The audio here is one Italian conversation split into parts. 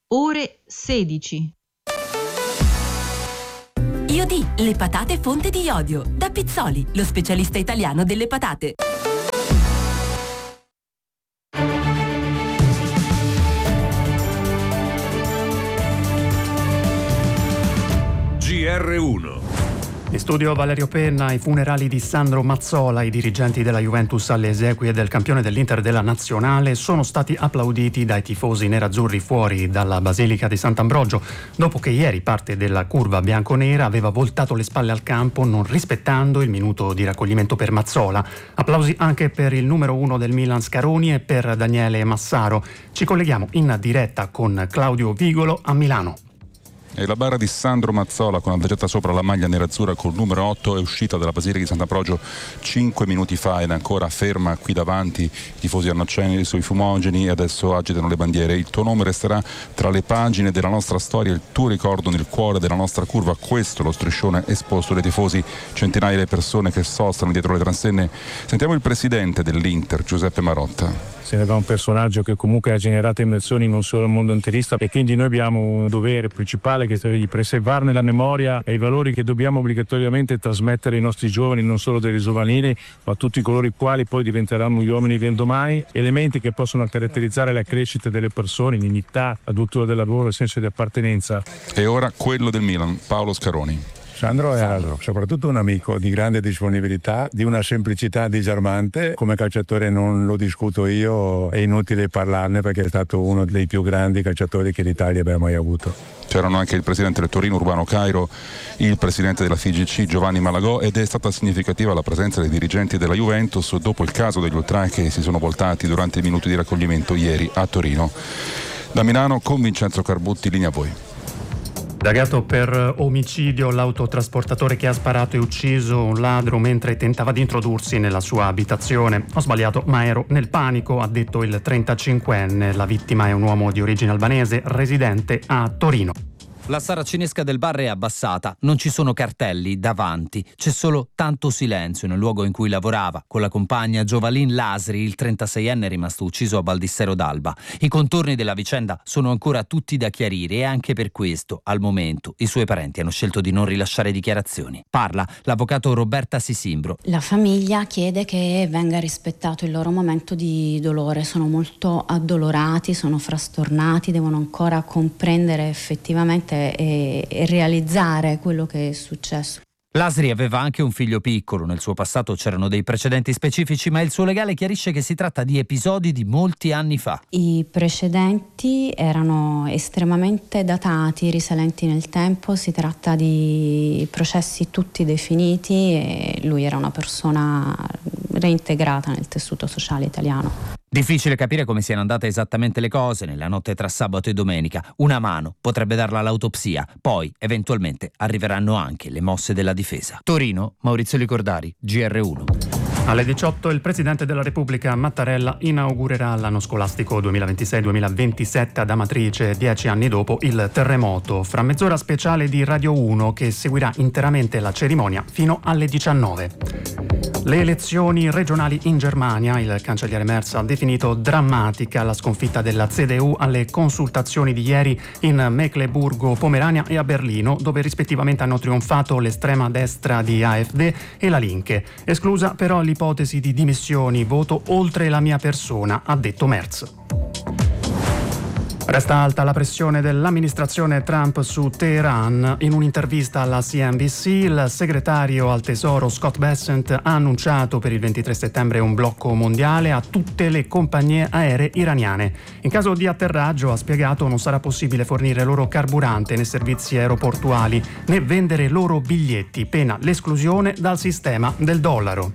ore 16. Iodi, le patate fonte di iodio. Da Pizzoli, lo specialista italiano delle patate. GR1. In studio Valerio Penna. I funerali di Sandro Mazzola, i dirigenti della Juventus alle esequie del campione dell'Inter della Nazionale, sono stati applauditi dai tifosi nerazzurri fuori dalla Basilica di Sant'Ambrogio, dopo che ieri parte della curva bianconera aveva voltato le spalle al campo, non rispettando il minuto di raccoglimento per Mazzola. Applausi anche per il numero 1 del Milan Scaroni e per Daniele Massaro. Ci colleghiamo in diretta con Claudio Vigolo a Milano. E la bara di Sandro Mazzola, con adagiata sopra la maglia nerazzurra col numero 8, è uscita dalla Basilica di Sant'Ambrogio 5 minuti fa ed è ancora ferma qui davanti. I tifosi hanno acceso i fumogeni e adesso agitano le bandiere. Il tuo nome resterà tra le pagine della nostra storia, il tuo ricordo nel cuore della nostra curva. Questo è lo striscione esposto dai tifosi, centinaia di persone che sostano dietro le transenne. Sentiamo il presidente dell'Inter, Giuseppe Marotta. Se ne va un personaggio che comunque ha generato emozioni non solo al mondo interista, e quindi noi abbiamo un dovere principale che è di preservarne la memoria e i valori che dobbiamo obbligatoriamente trasmettere ai nostri giovani, non solo delle giovanili, ma a tutti coloro i quali poi diventeranno gli uomini del domani, elementi che possono caratterizzare la crescita delle persone, dignità, adultura del lavoro e senso di appartenenza. E ora quello del Milan, Paolo Scaroni. Sandro è soprattutto un amico di grande disponibilità, di una semplicità disarmante. Come calciatore non lo discuto io, è inutile parlarne perché è stato uno dei più grandi calciatori che l'Italia abbia mai avuto. C'erano anche il presidente del Torino Urbano Cairo, il presidente della FIGC Giovanni Malagò, ed è stata significativa la presenza dei dirigenti della Juventus dopo il caso degli ultras che si sono voltati durante i minuti di raccoglimento ieri a Torino. Da Milano con Vincenzo Carbutti, linea a voi. Indagato per omicidio l'autotrasportatore che ha sparato e ucciso un ladro mentre tentava di introdursi nella sua abitazione. Ho sbagliato, ma ero nel panico, ha detto il 35enne. La vittima è un uomo di origine albanese residente a Torino. La saracinesca del bar è abbassata, non ci sono cartelli davanti, c'è solo tanto silenzio nel luogo in cui lavorava con la compagna Giovalin Lasri, il 36enne rimasto ucciso a Baldissero d'Alba. I contorni della vicenda sono ancora tutti da chiarire e anche per questo, al momento, i suoi parenti hanno scelto di non rilasciare dichiarazioni. Parla l'avvocato Roberta Sisimbro. La famiglia chiede che venga rispettato il loro momento di dolore, sono molto addolorati, sono frastornati, devono ancora comprendere effettivamente e realizzare quello che è successo. Lasri aveva anche un figlio piccolo, nel suo passato c'erano dei precedenti specifici, ma il suo legale chiarisce che si tratta di episodi di molti anni fa. I precedenti erano estremamente datati, risalenti nel tempo, si tratta di processi tutti definiti e lui era una persona reintegrata nel tessuto sociale italiano. Difficile capire come siano andate esattamente le cose nella notte tra sabato e domenica. Una mano potrebbe darla l'autopsia, poi eventualmente arriveranno anche le mosse della difesa. Torino, Maurizio Licordari, GR1. Alle 18 il Presidente della Repubblica Mattarella inaugurerà l'anno scolastico 2026-2027 ad Amatrice, 10 anni dopo il terremoto. Fra mezz'ora speciale di Radio 1 che seguirà interamente la cerimonia fino alle 19. Le elezioni regionali in Germania, il cancelliere Merz ha definito drammatica la sconfitta della CDU alle consultazioni di ieri in Mecklenburgo-Pomerania e a Berlino, dove rispettivamente hanno trionfato l'estrema destra di AfD e la Linke. Esclusa però l'ipotesi di dimissioni, voto oltre la mia persona, ha detto Merz. Resta alta la pressione dell'amministrazione Trump su Teheran. In un'intervista alla CNBC, il segretario al Tesoro Scott Bessent ha annunciato per il 23 settembre un blocco mondiale a tutte le compagnie aeree iraniane. In caso di atterraggio, ha spiegato, non sarà possibile fornire loro carburante né servizi aeroportuali né vendere loro biglietti, pena l'esclusione dal sistema del dollaro.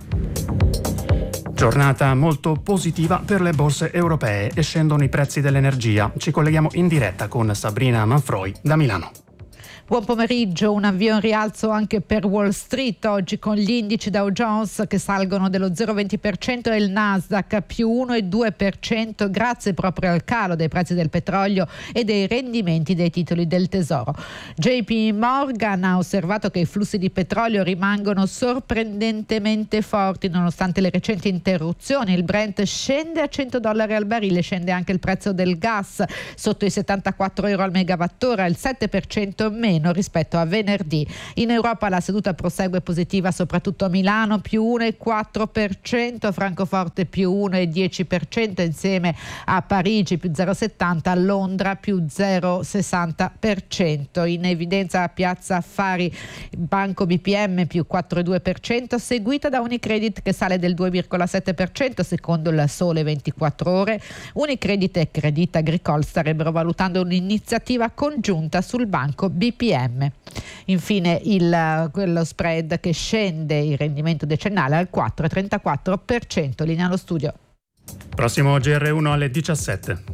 Giornata molto positiva per le borse europee e scendono i prezzi dell'energia. Ci colleghiamo in diretta con Sabrina Manfroi da Milano. Buon pomeriggio, un avvio in rialzo anche per Wall Street oggi, con gli indici Dow Jones che salgono dello 0,20% e il Nasdaq più 1,2% grazie proprio al calo dei prezzi del petrolio e dei rendimenti dei titoli del tesoro. JP Morgan ha osservato che i flussi di petrolio rimangono sorprendentemente forti nonostante le recenti interruzioni. Il Brent scende a $100 al barile, scende anche il prezzo del gas sotto i €74 al megawattora, il 7% meno rispetto a venerdì. In Europa la seduta prosegue positiva soprattutto a Milano più 1,4%, Francoforte più 1,10% insieme a Parigi più 0,70%, a Londra più 0,60%. In evidenza a Piazza Affari Banco BPM più 4,2%, seguita da Unicredit che sale del 2,7% secondo il Sole 24 Ore. Unicredit e Crédit Agricole starebbero valutando un'iniziativa congiunta sul banco BPM. Infine quello spread che scende, il rendimento decennale al 4,34%. Linea allo studio. Prossimo GR1 alle 17.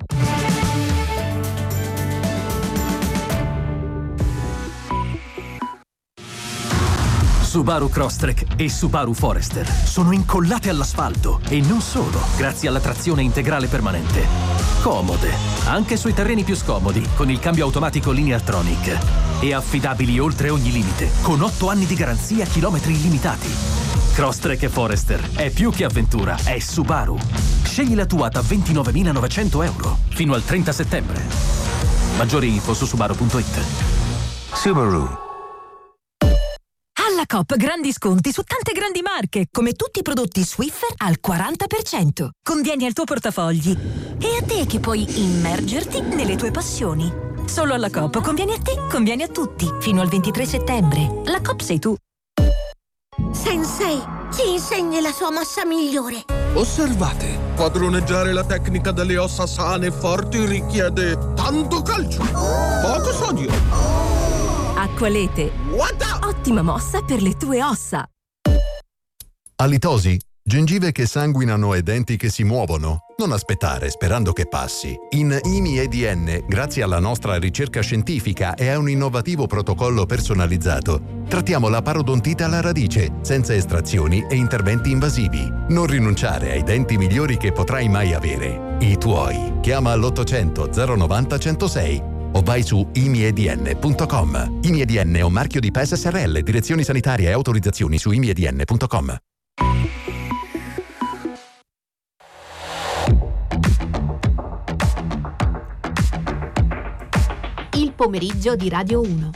Subaru Crosstrek e Subaru Forester sono incollate all'asfalto e non solo, grazie alla trazione integrale permanente. Comode, anche sui terreni più scomodi, con il cambio automatico Lineartronic. E affidabili oltre ogni limite, con 8 anni di garanzia, chilometri illimitati. Crosstrek e Forester è più che avventura, è Subaru. Scegli la tua da €29.900 fino al 30 settembre. Maggiori info su subaru.it. Subaru. Alla Coop grandi sconti su tante grandi marche, come tutti i prodotti Swiffer al 40%. Convieni al tuo portafogli e a te che puoi immergerti nelle tue passioni. Solo alla Coop conviene a te, conviene a tutti. Fino al 23 settembre. La Coop sei tu. Sensei, ci insegni la sua mossa migliore. Osservate, padroneggiare la tecnica delle ossa sane e forti richiede tanto calcio, poco sodio. Acqualete. Ottima mossa per le tue ossa. Alitosi? Gengive che sanguinano e denti che si muovono? Non aspettare sperando che passi. In IMI-EDN, grazie alla nostra ricerca scientifica e a un innovativo protocollo personalizzato, trattiamo la parodontite alla radice, senza estrazioni e interventi invasivi. Non rinunciare ai denti migliori che potrai mai avere. I tuoi. Chiama all'800 090 106 o vai su imiedn.com. IMIEDN è un marchio di PES SRL, direzioni sanitarie e autorizzazioni su imiedn.com. Il pomeriggio di Radio 1.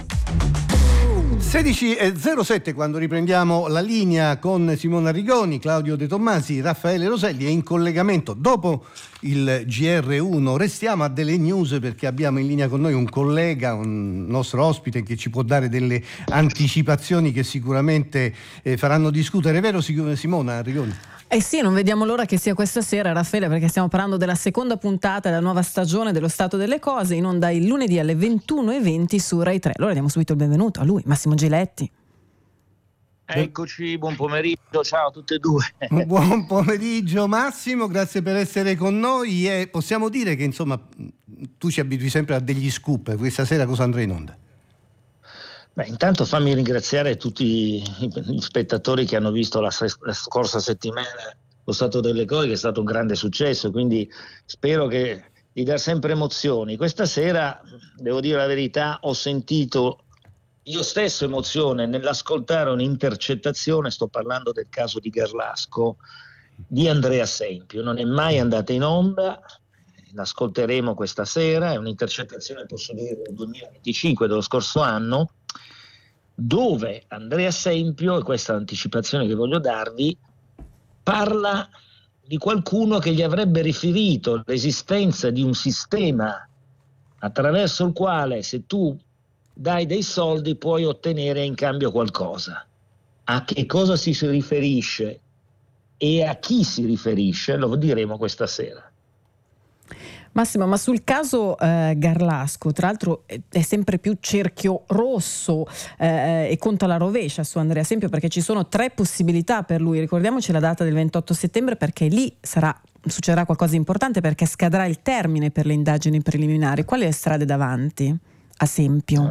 16:07 quando riprendiamo la linea con Simona Rigoni, Claudio De Tommasi, Raffaele Roselli, e in collegamento dopo il GR1 restiamo a delle news perché abbiamo in linea con noi un collega, un nostro ospite che ci può dare delle anticipazioni che sicuramente faranno discutere, vero Simona Rigoni? Sì, non vediamo l'ora che sia questa sera, Raffaele, perché stiamo parlando della seconda puntata della nuova stagione dello Stato delle Cose, in onda il lunedì alle 21:20 su Rai 3. Allora diamo subito il benvenuto a lui, Massimo Giletti. Eccoci, buon pomeriggio, ciao a tutte e due. Buon pomeriggio Massimo, grazie per essere con noi e possiamo dire che insomma tu ci abitui sempre a degli scoop, questa sera cosa andrà in onda? Beh, intanto fammi ringraziare tutti gli spettatori che hanno visto la scorsa settimana lo Stato delle Cose, che è stato un grande successo, quindi spero di dar sempre emozioni. Questa sera, devo dire la verità, ho sentito io stesso emozione nell'ascoltare un'intercettazione, sto parlando del caso di Garlasco, di Andrea Sempio. Non è mai andata in onda, l'ascolteremo questa sera, è un'intercettazione, posso dire, del 2025, dello scorso anno, dove Andrea Sempio, e questa è l'anticipazione che voglio darvi, parla di qualcuno che gli avrebbe riferito l'esistenza di un sistema attraverso il quale se tu dai dei soldi puoi ottenere in cambio qualcosa. A che cosa si riferisce e a chi si riferisce lo diremo questa sera. Massimo, ma sul caso Garlasco, tra l'altro è sempre più cerchio rosso e conta la rovescia su Andrea Sempio, perché ci sono 3 possibilità per lui. Ricordiamoci la data del 28 settembre perché lì succederà qualcosa di importante, perché scadrà il termine per le indagini preliminari. Quali le strade davanti a Sempio?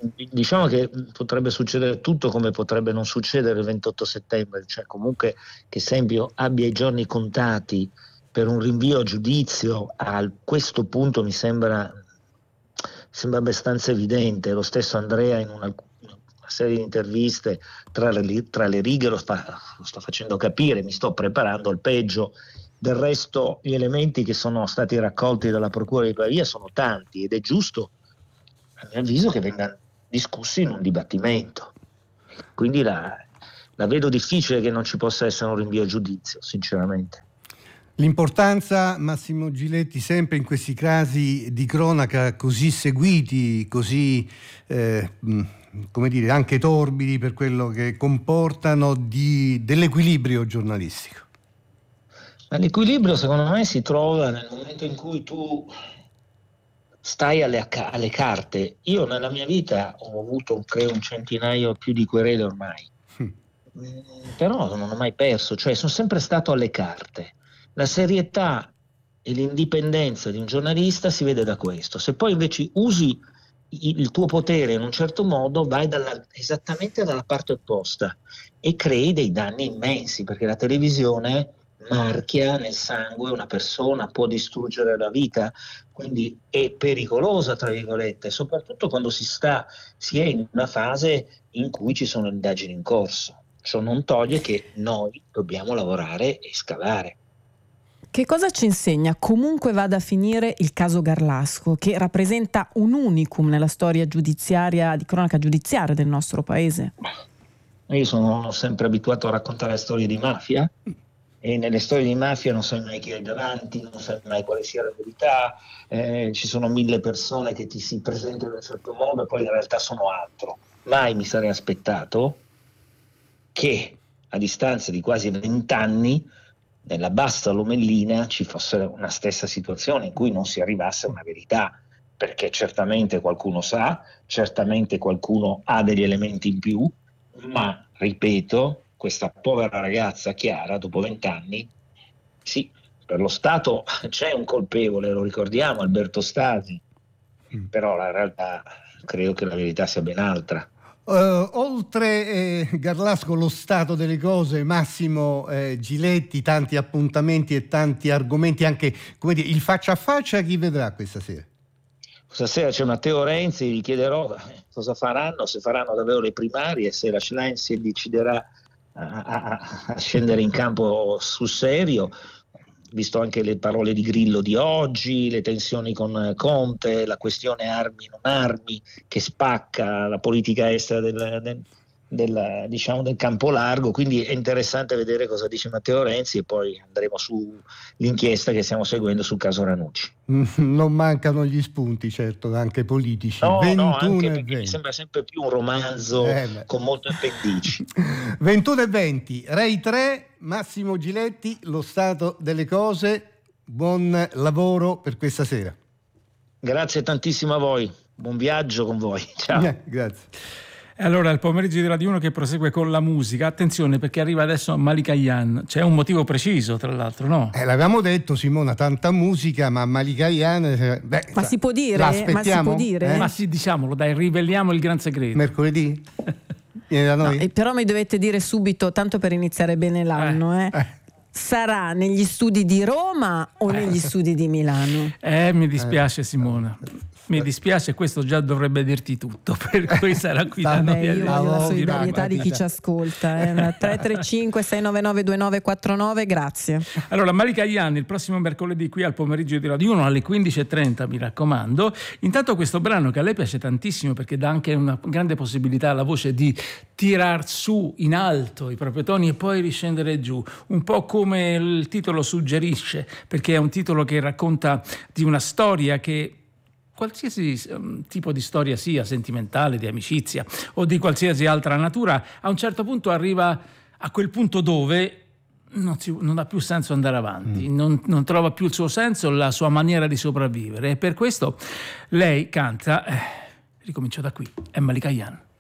diciamo che potrebbe succedere tutto come potrebbe non succedere il 28 settembre, cioè comunque che Sempio abbia i giorni contati per un rinvio a giudizio a questo punto mi sembra abbastanza evidente. Lo stesso Andrea in una serie di interviste tra le righe lo sta facendo capire, mi sto preparando al peggio. Del resto gli elementi che sono stati raccolti dalla Procura di Pavia sono tanti ed è giusto, a mio avviso, che vengano discussi in un dibattimento. Quindi la vedo difficile che non ci possa essere un rinvio a giudizio, sinceramente. L'importanza, Massimo Giletti, sempre in questi casi di cronaca così seguiti, così come dire, anche torbidi per quello che comportano, dell'equilibrio giornalistico. Ma l'equilibrio secondo me si trova nel momento in cui tu stai alle carte. Io nella mia vita ho avuto credo un centinaio più di querele ormai, però non ho mai perso, cioè sono sempre stato alle carte. La serietà e l'indipendenza di un giornalista si vede da questo. Se poi invece usi il tuo potere in un certo modo, vai esattamente dalla parte opposta e crei dei danni immensi, perché la televisione marchia nel sangue una persona, può distruggere la vita, quindi è pericolosa, tra virgolette, soprattutto quando si è in una fase in cui ci sono indagini in corso. Ciò non toglie che noi dobbiamo lavorare e scavare. Che cosa ci insegna, comunque vada a finire, il caso Garlasco, che rappresenta un unicum nella storia giudiziaria, di cronaca giudiziaria del nostro paese? Io sono sempre abituato a raccontare storie di mafia e nelle storie di mafia non sai mai chi è davanti, non sai mai quale sia la verità, ci sono 1000 persone che ti si presentano in un certo modo e poi in realtà sono altro. Mai mi sarei aspettato che a distanza di quasi 20 anni nella bassa Lomellina ci fosse una stessa situazione in cui non si arrivasse a una verità, perché certamente qualcuno sa, certamente qualcuno ha degli elementi in più, ma ripeto, questa povera ragazza Chiara dopo 20 anni, sì, per lo Stato c'è un colpevole, lo ricordiamo, Alberto Stasi, però la realtà credo che la verità sia ben altra. Oltre Garlasco, lo stato delle cose, Massimo Giletti, tanti appuntamenti e tanti argomenti, anche come dire, il faccia a faccia, chi vedrà questa sera? Stasera c'è Matteo Renzi, gli chiederò cosa faranno, se faranno davvero le primarie, se la Schlein si deciderà a scendere in campo sul serio, visto anche le parole di Grillo di oggi, le tensioni con Conte, la questione armi non armi che spacca la politica estera del campo largo, quindi è interessante vedere cosa dice Matteo Renzi e poi andremo sull'inchiesta che stiamo seguendo sul caso Ranucci. Non mancano gli spunti, certo, anche politici. No, 21 anche e perché 20. mi sembra sempre più un romanzo con molte appendici. 21 e 20, Rai 3, Massimo Giletti, lo stato delle cose, buon lavoro per questa sera. Grazie tantissimo a voi, buon viaggio con voi, ciao. Grazie. Allora, il pomeriggio di Radio 1 che prosegue con la musica. Attenzione, perché arriva adesso Malika Ayane. C'è un motivo preciso, tra l'altro, no? L'avevamo detto, Simona, tanta musica, ma Malika Ayane... Ma si può dire? L'aspettiamo? Ma si può dire? Ma sì, diciamolo, dai, riveliamo il gran segreto. Mercoledì? Viene da noi? No, però mi dovete dire subito, tanto per iniziare bene l'anno, sarà negli studi di Roma o negli studi di Milano? Mi dispiace, Simona. Mi dispiace, questo già dovrebbe dirti tutto, per cui sarà qui da noi. Io voglio la solidarietà di chi ci ascolta. 335 699 2949, grazie. Allora, Malika Ayane il prossimo mercoledì qui al pomeriggio di Radio 1 alle 15:30, mi raccomando. Intanto questo brano che a lei piace tantissimo perché dà anche una grande possibilità alla voce di tirar su in alto i propri toni e poi riscendere giù, un po' come il titolo suggerisce, perché è un titolo che racconta di una storia che qualsiasi tipo di storia sia, sentimentale, di amicizia o di qualsiasi altra natura, a un certo punto arriva a quel punto dove non ha più senso andare avanti, non trova più il suo senso, la sua maniera di sopravvivere, e per questo lei canta, ricomincio da qui, è Malika Ayane.